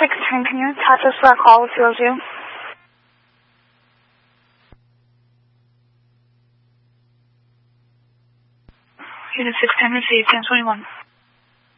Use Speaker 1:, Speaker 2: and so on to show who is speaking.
Speaker 1: 610, can you attach us to that call with 202? Unit 610 received, 1021.